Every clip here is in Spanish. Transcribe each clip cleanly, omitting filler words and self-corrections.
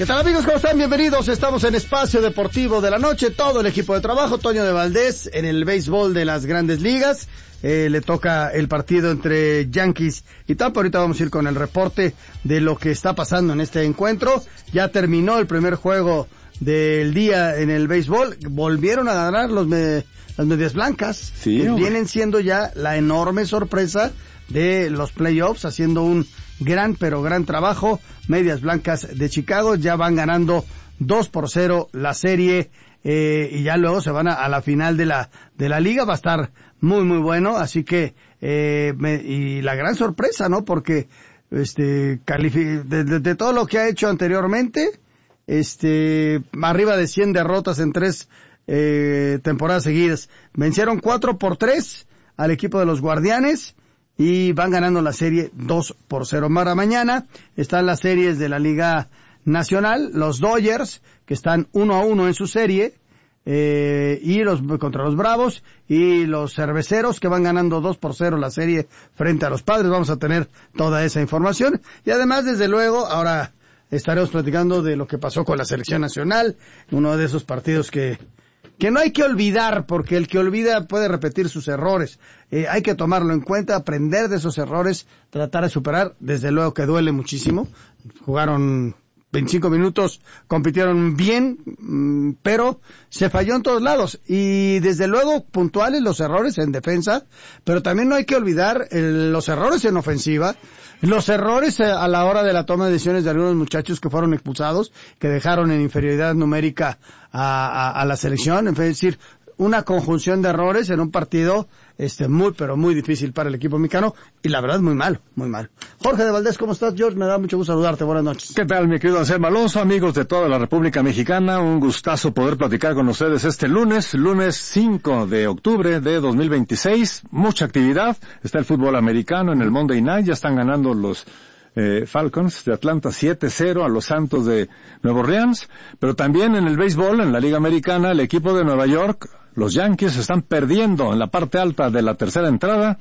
¿Qué tal, amigos? ¿Cómo están? Bienvenidos. Estamos en Espacio Deportivo de la Noche. Todo el equipo de trabajo, Toño de Valdés, en el béisbol de las Grandes Ligas. Le toca el partido entre Yankees y Tampa. Ahorita vamos a ir con el reporte de lo que está pasando en este encuentro. Ya terminó el primer juego del día en el béisbol. Volvieron a ganar las Medias Blancas. Sí, que vienen siendo ya la enorme sorpresa de los playoffs, haciendo un gran trabajo. Medias Blancas de Chicago ya van ganando 2-0 la serie, y ya luego se van a la final de la liga. Va a estar muy bueno, así que y la gran sorpresa, ¿no? Porque de todo lo que ha hecho anteriormente, arriba de 100 derrotas en 3 temporadas seguidas. Vencieron 4-3 al equipo de los Guardianes y van ganando la serie 2-0. Para mañana están las series de la Liga Nacional, los Dodgers, que están 1-1 en su serie, y contra los Bravos, y los Cerveceros, que van ganando 2-0 la serie frente a los Padres. Vamos a tener toda esa información. Y además, desde luego, ahora estaremos platicando de lo que pasó con la selección nacional, uno de esos partidos que no hay que olvidar, porque el que olvida puede repetir sus errores. Hay que tomarlo en cuenta, aprender de esos errores, tratar de superar. Desde luego que duele muchísimo. Jugaron 25 minutos, compitieron bien, pero se falló en todos lados. Y desde luego puntuales los errores en defensa, pero también no hay que olvidar los errores en ofensiva, los errores a la hora de la toma de decisiones de algunos muchachos que fueron expulsados, que dejaron en inferioridad numérica a la selección. Es decir, una conjunción de errores en un partido muy difícil para el equipo mexicano, y la verdad muy malo. Jorge de Valdés, ¿cómo estás? George, me da mucho gusto saludarte. Buenas noches. ¿Qué tal, mi querido Anselmo Alonso? Amigos de toda la República Mexicana, un gustazo poder platicar con ustedes este lunes 5 de octubre de 2026. Mucha actividad. Está el fútbol americano en el Monday Night. Ya están ganando los Falcons de Atlanta 7-0 a los Santos de Nueva Orleans. Pero también en el béisbol, en la Liga Americana, el equipo de Nueva York, los Yankees, están perdiendo en la parte alta de la tercera entrada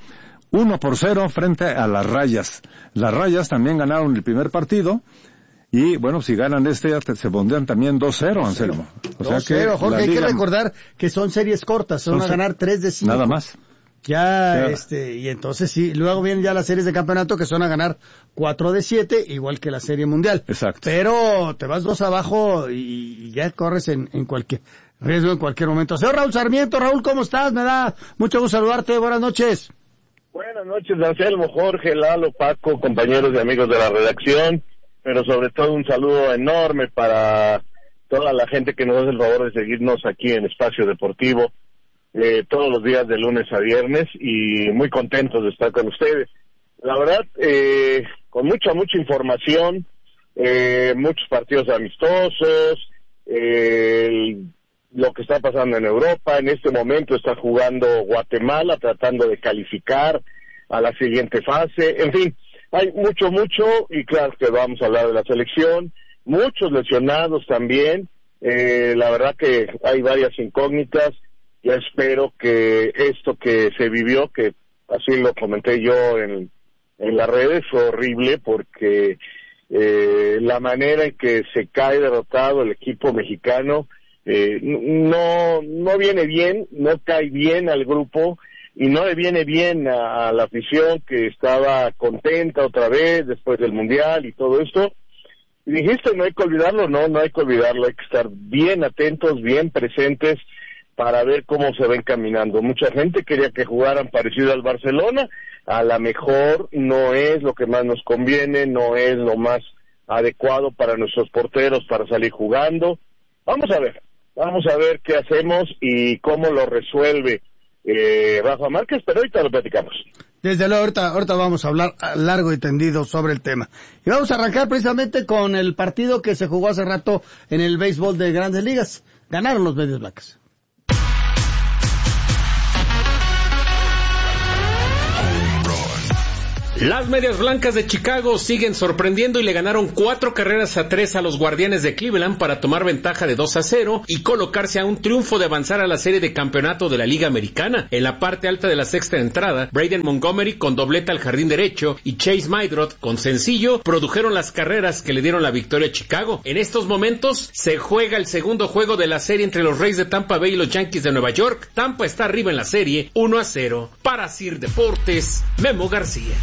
1-0 frente a las Rayas. Las Rayas también ganaron el primer partido y, bueno, si ganan se pondrían también 2-0, Anselmo. O sea que Jorge, hay que recordar que son series cortas, van a ganar 3 de 5. Nada más. Ya, y entonces sí, luego vienen ya las series de campeonato que son a ganar 4 de 7, igual que la Serie Mundial. Exacto. Pero te vas 2 abajo y ya corres en cualquier riesgo en cualquier momento. Señor Raúl Sarmiento, Raúl, ¿cómo estás? Me da mucho gusto saludarte, buenas noches. Buenas noches, Anselmo, Jorge, Lalo, Paco, compañeros y amigos de la redacción, pero sobre todo un saludo enorme para toda la gente que nos hace el favor de seguirnos aquí en Espacio Deportivo, todos los días de lunes a viernes, y muy contentos de estar con ustedes. La verdad, con mucha información, muchos partidos amistosos, lo que está pasando en Europa. En este momento está jugando Guatemala, tratando de calificar a la siguiente fase. En fin, hay mucho, y claro que vamos a hablar de la selección, muchos lesionados también. La verdad que hay varias incógnitas. Yo espero que esto que se vivió, que así lo comenté yo en las redes, fue horrible, porque la manera en que se cae derrotado el equipo mexicano no viene bien, no cae bien al grupo y no le viene bien a la afición, que estaba contenta otra vez después del Mundial y todo esto. Y dijiste, no hay que olvidarlo. No hay que olvidarlo, hay que estar bien atentos, bien presentes para ver cómo se va encaminando. Mucha gente quería que jugaran parecido al Barcelona, a lo mejor no es lo que más nos conviene, no es lo más adecuado para nuestros porteros para salir jugando. Vamos a ver qué hacemos y cómo lo resuelve Rafa Márquez, pero ahorita lo platicamos. Desde luego, ahorita vamos a hablar largo y tendido sobre el tema. Y vamos a arrancar precisamente con el partido que se jugó hace rato en el béisbol de Grandes Ligas. Ganaron los Medias Blancas. Las Medias Blancas de Chicago siguen sorprendiendo y le ganaron 4-3 a los Guardianes de Cleveland para tomar ventaja de 2-0 y colocarse a un triunfo de avanzar a la serie de campeonato de la Liga Americana. En la parte alta de la sexta entrada, Braden Montgomery con dobleta al jardín derecho y Chase Maidrot con sencillo produjeron las carreras que le dieron la victoria a Chicago. En estos momentos se juega el segundo juego de la serie entre los Rays de Tampa Bay y los Yankees de Nueva York. Tampa está arriba en la serie 1-0. Para Sir Deportes, Memo García.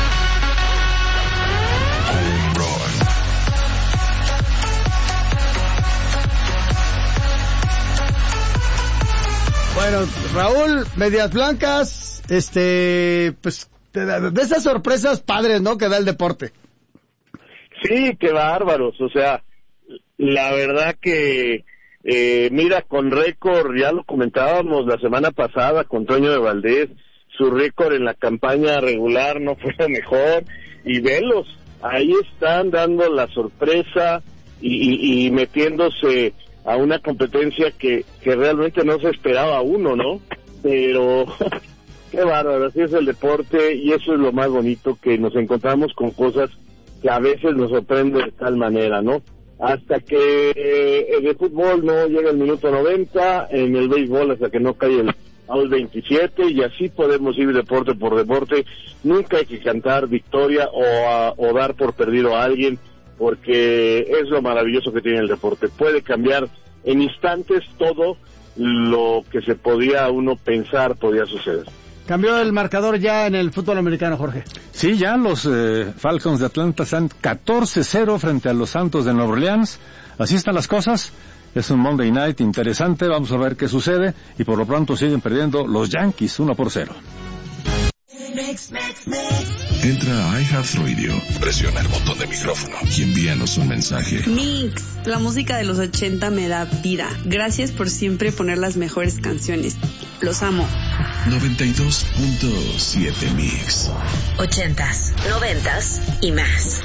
Bueno, Raúl, Medias Blancas, pues, de esas sorpresas padres, ¿no?, que da el deporte. Sí, qué bárbaros, o sea, la verdad que, mira, con récord, ya lo comentábamos la semana pasada con Toño de Valdés, su récord en la campaña regular no fue lo mejor, y velos, ahí están dando la sorpresa y metiéndose a una competencia que realmente no se esperaba uno, ¿no? Pero qué bárbaro, así es el deporte y eso es lo más bonito, que nos encontramos con cosas que a veces nos sorprenden de tal manera, ¿no? Hasta que en el fútbol no llega el minuto 90, en el béisbol hasta que no cae el out 27 y así podemos ir deporte por deporte. Nunca hay que cantar victoria o dar por perdido a alguien, porque es lo maravilloso que tiene el deporte. Puede cambiar en instantes todo lo que se podía uno pensar podía suceder. Cambió el marcador ya en el fútbol americano, Jorge. Sí, ya los Falcons de Atlanta están 14-0 frente a los Santos de Nueva Orleans. Así están las cosas. Es un Monday Night interesante. Vamos a ver qué sucede. Y por lo pronto siguen perdiendo los Yankees 1-0. Entra a iHeartRadio, presiona el botón de micrófono y envíanos un mensaje. Mix, la música de los 80 me da vida. Gracias por siempre poner las mejores canciones. Los amo. 92.7 Mix. 80s, 90s y más.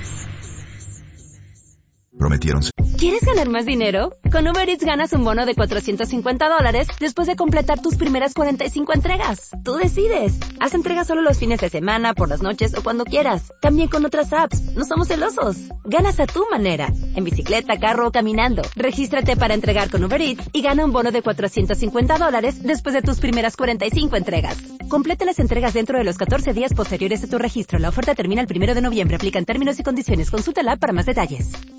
Prometieron. ¿Quieres ganar más dinero? Con Uber Eats ganas un bono de $450 después de completar tus primeras 45 entregas. Tú decides. Haz entregas solo los fines de semana, por las noches o cuando quieras. También con otras apps. No somos celosos. Ganas a tu manera. En bicicleta, carro o caminando. Regístrate para entregar con Uber Eats y gana un bono de $450 después de tus primeras 45 entregas. Completa las entregas dentro de los 14 días posteriores a tu registro. La oferta termina el 1 de noviembre. Aplican términos y condiciones. Consulta la app para más detalles.